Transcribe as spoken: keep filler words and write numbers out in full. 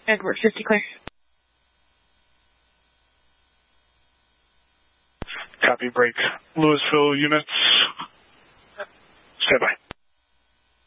Edward fifty clear. Copy, break. Louisville units. Stand by.